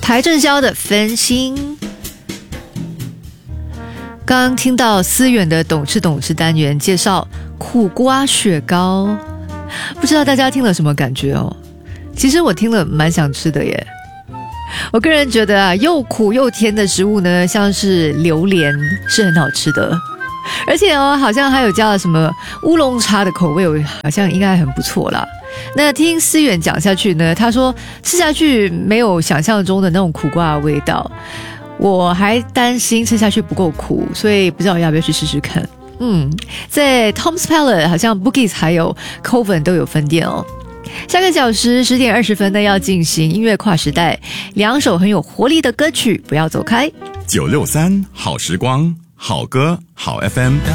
邰正宵的分心。刚刚听到思远的懂吃懂吃单元介绍苦瓜雪糕，不知道大家听了什么感觉哦？其实我听了蛮想吃的耶。我个人觉得又苦又甜的食物呢，像是榴莲是很好吃的，而且好像还有加了什么乌龙茶的口味，好像应该很不错啦。那听思远讲下去呢，他说吃下去没有想象中的那种苦瓜的味道，我还担心吃下去不够苦，所以不知道要不要去试试看。在 Tom's Palate 好像 Bookies 还有 Coven 都有分店哦。下个小时10点20分呢，要进行音乐跨时代，2首很有活力的歌曲，不要走开。 963好时光，好歌好 FM。